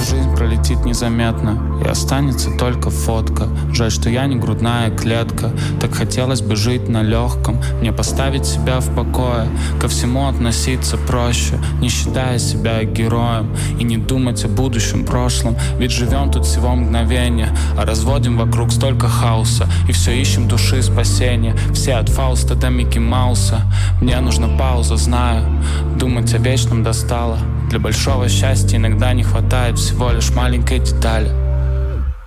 жизнь пролетит незаметно, и останется только фотка. Жаль, что я не грудная клетка. Так хотелось бы жить на легком, мне поставить себя в покое, ко всему относиться проще, не считая себя героем, и не думать о будущем, прошлом. Ведь живем тут всего мгновение, а разводим вокруг столько хаоса, и все ищем души спасения. Все от Фауста до Микки Мауса. Мне нужна пауза, знаю, думать о вечном достало. Для большого счастья иногда не хватает всего лишь маленькой детали.